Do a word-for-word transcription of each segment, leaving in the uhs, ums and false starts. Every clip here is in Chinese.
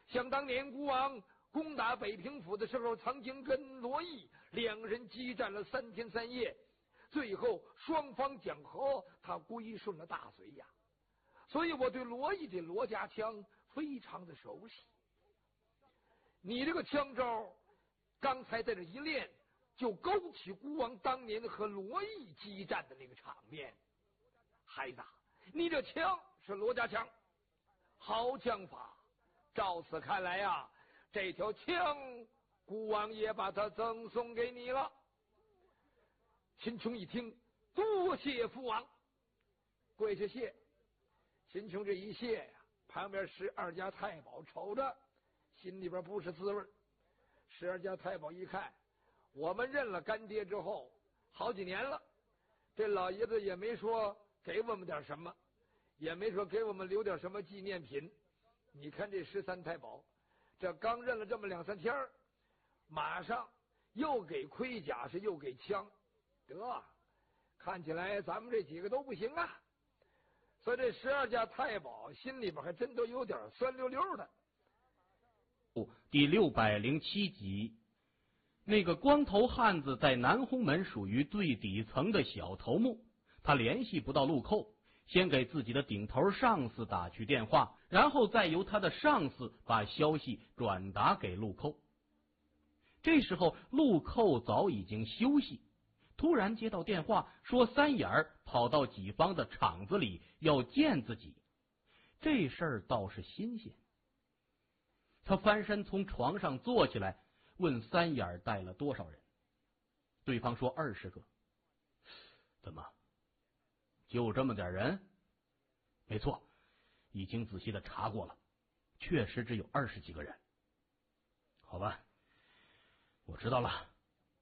想当年孤王攻打北平府的时候，曾经跟罗毅两人激战了三天三夜，最后双方讲和，他归顺了大隋呀。所以我对罗毅这罗家枪非常的熟悉。你这个枪招刚才在这一练，就勾起孤王当年和罗毅激战的那个场面。孩子，你这枪是罗家枪，好枪法。照此看来呀，这条枪孤王也把它赠送给你了。秦琼一听，多谢父王，跪下谢。秦琼这一谢呀，旁边十二家太保瞅着，心里边不是滋味。十二家太保一看，我们认了干爹之后好几年了，这老爷子也没说给我们点什么，也没说给我们留点什么纪念品。你看这十三太保，这刚认了这么两三天，马上又给盔甲，是又给枪，得看起来咱们这几个都不行啊。所以这十二家太保心里边还真都有点酸溜溜的。 第六百零七集，那个光头汉子在南红门属于最底层的小头目，他联系不到陆寇，先给自己的顶头上司打去电话，然后再由他的上司把消息转达给陆寇。这时候陆寇早已经休息，突然接到电话，说三眼儿跑到己方的厂子里要见自己。这事儿倒是新鲜。他翻身从床上坐起来，问三眼儿带了多少人。对方说二十个。怎么，就这么点人？没错，已经仔细的查过了，确实只有二十几个人。好吧，我知道了。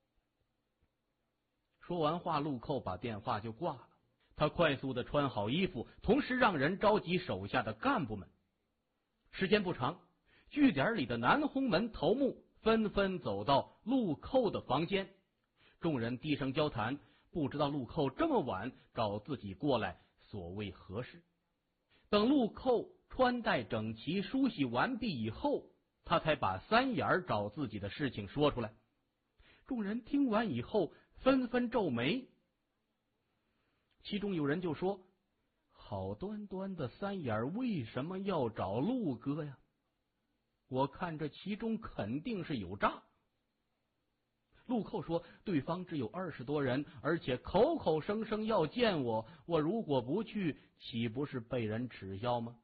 说完话，陆寇把电话就挂了。他快速的穿好衣服，同时让人召集手下的干部们。时间不长，据点里的南红门头目纷纷走到陆寇的房间，众人低声交谈，不知道陆寇这么晚找自己过来所谓何事。等陆寇穿戴整齐梳洗完毕以后，他才把三眼找自己的事情说出来。众人听完以后纷纷皱眉，其中有人就说，好端端的三眼为什么要找陆哥呀？我看这其中肯定是有诈。陆寇说，对方只有二十多人，而且口口声声要见我，我如果不去，岂不是被人耻笑吗？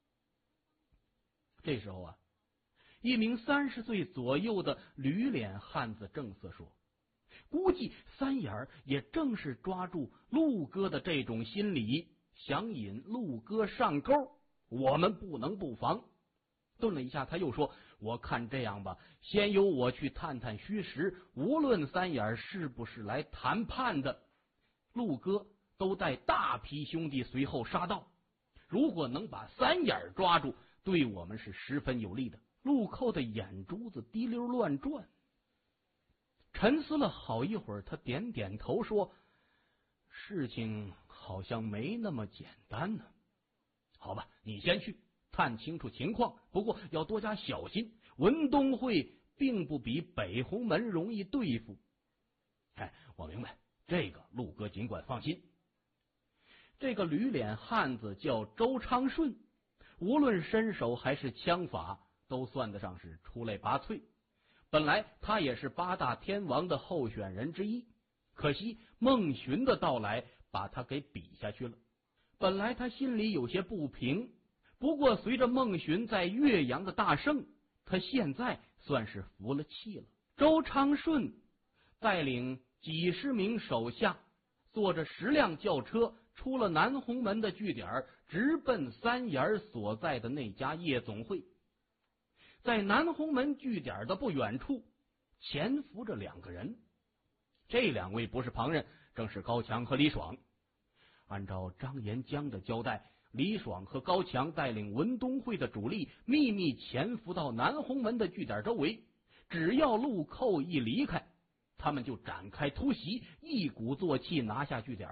这时候啊，一名三十岁左右的驴脸汉子正色说，估计三眼儿也正是抓住陆哥的这种心理，想引陆哥上钩，我们不能不防。顿了一下，他又说，我看这样吧，先由我去探探虚实，无论三眼是不是来谈判的，陆哥都带大批兄弟随后杀到，如果能把三眼抓住，对我们是十分有利的。陆寇的眼珠子滴溜乱转，沉思了好一会儿，他点点头说，事情好像没那么简单呢。好吧，你先去探清楚情况，不过要多加小心，文东会并不比北红门容易对付。哎，我明白，这个陆哥尽管放心。这个驴脸汉子叫周昌顺，无论身手还是枪法都算得上是出类拔萃。本来他也是八大天王的候选人之一，可惜孟寻的到来把他给比下去了。本来他心里有些不平，不过随着孟寻在岳阳的大胜，他现在算是服了气了。周昌顺带领几十名手下，坐着十辆轿车出了南红门的据点，直奔三眼所在的那家夜总会。在南红门据点的不远处潜伏着两个人，这两位不是旁人，正是高强和李爽。按照张延江的交代，李爽和高强带领文东会的主力秘密潜伏到南红门的据点周围，只要陆寇一离开，他们就展开突袭，一鼓作气拿下据点。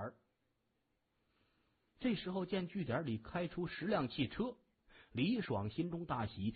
这时候见据点里开出十辆汽车，李爽心中大喜，